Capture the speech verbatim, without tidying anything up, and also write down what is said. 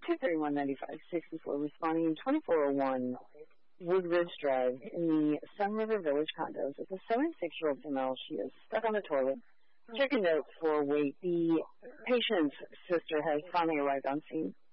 two three one, nine five six four, responding in twenty-four oh one Woodridge Drive in the Sun River Village condos. It's a seventy-six-year-old female. She is stuck on the toilet. Checking notes for wait. The patient's sister has finally arrived on scene.